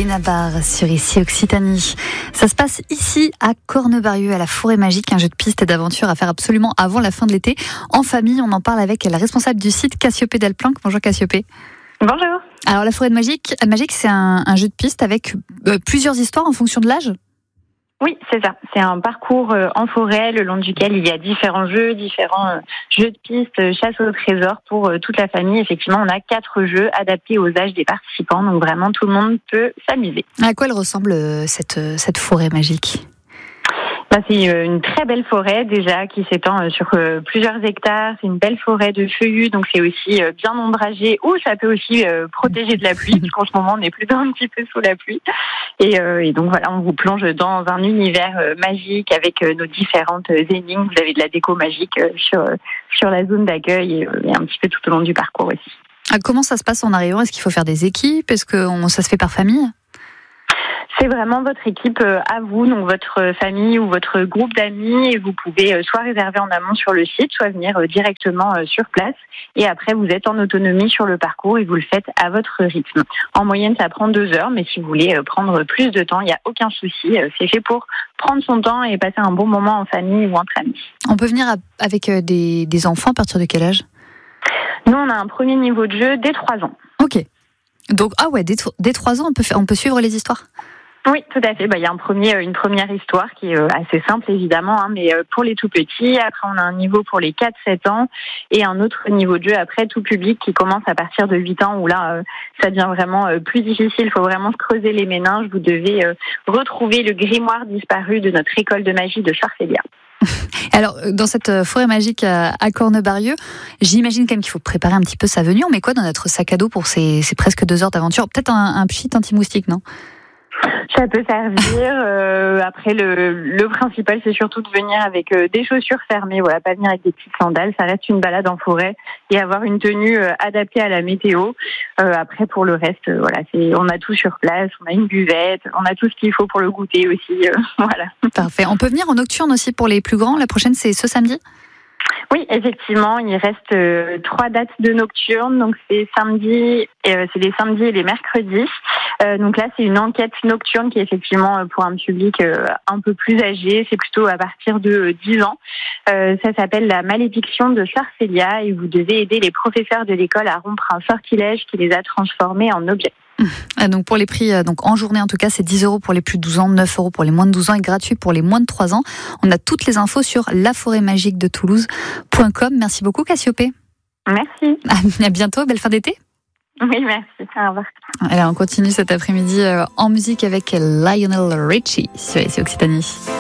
Benabar sur Ici Occitanie. Ça se passe ici à Cornebarieux, à la Forêt Magique, un jeu de piste et d'aventure à faire absolument avant la fin de l'été. En famille, on en parle avec la responsable du site, Cassiopée Delplanque. Bonjour Cassiopée. Bonjour. Alors la Forêt Magique, c'est un jeu de piste avec plusieurs histoires en fonction de l'âge ? Oui, c'est ça. C'est un parcours en forêt le long duquel il y a différents jeux de piste, chasse au trésor pour toute la famille. Effectivement, on a 4 jeux adaptés aux âges des participants. Donc vraiment, tout le monde peut s'amuser. À quoi elle ressemble cette Forêt Magique ? C'est une très belle forêt déjà qui s'étend sur plusieurs hectares. C'est une belle forêt de feuillus, donc c'est aussi bien ombragé ou ça peut aussi protéger de la pluie, puisqu'en ce moment on est plutôt un petit peu sous la pluie. Et donc voilà, on vous plonge dans un univers magique avec nos différentes énigmes. Vous avez de la déco magique sur la zone d'accueil et un petit peu tout au long du parcours aussi. Comment ça se passe en arrivant ? Est-ce qu'il faut faire des équipes ? Est-ce que ça se fait par famille ? C'est vraiment votre équipe à vous, donc votre famille ou votre groupe d'amis. Et vous pouvez soit réserver en amont sur le site, soit venir directement sur place. Et après, vous êtes en autonomie sur le parcours et vous le faites à votre rythme. En moyenne, ça prend 2 heures, mais si vous voulez prendre plus de temps, il n'y a aucun souci. C'est fait pour prendre son temps et passer un bon moment en famille ou entre amis. On peut venir avec des enfants à partir de quel âge ? Nous, on a un premier niveau de jeu dès 3 ans. Ok. Donc, dès 3 ans, on peut suivre les histoires ? Oui, tout à fait. Il y a une première histoire qui est assez simple, évidemment, mais pour les tout petits. Après, on a un niveau pour les 4-7 ans et un autre niveau de jeu après tout public qui commence à partir de 8 ans où là, ça devient vraiment plus difficile. Il faut vraiment se creuser les méninges. Vous devez retrouver le grimoire disparu de notre école de magie de Charcélia. Alors, dans cette forêt magique à Cornebarieux, j'imagine quand même qu'il faut préparer un petit peu sa venue. On met quoi dans notre sac à dos pour ces presque 2 heures d'aventure ? Peut-être un pchit anti-moustique, non ? Ça peut servir. Après, le principal, c'est surtout de venir avec des chaussures fermées. Voilà, pas venir avec des petites sandales. Ça reste une balade en forêt et avoir une tenue adaptée à la météo. Après, pour le reste, on a tout sur place. On a une buvette. On a tout ce qu'il faut pour le goûter aussi. Voilà. Parfait. On peut venir en nocturne aussi pour les plus grands. La prochaine, c'est ce samedi ? Oui, effectivement, il reste 3 dates de nocturne, donc c'est les samedis et les mercredis. Donc là, c'est une enquête nocturne qui est effectivement pour un public un peu plus âgé, c'est plutôt à partir de 10 ans. Ça s'appelle la malédiction de Charcélia et vous devez aider les professeurs de l'école à rompre un sortilège qui les a transformés en objets. Donc pour les prix, en journée en tout cas, c'est 10 € pour les plus de 12 ans, 9 € pour les moins de 12 ans et gratuit pour les moins de 3 ans. On a toutes les infos sur laforêtmagiquedetoulouse.com. Merci beaucoup Cassiopée. Merci. À bientôt, belle fin d'été. Oui, merci. Au revoir. Alors on continue cet après-midi en musique avec Lionel Richie sur Occitanie.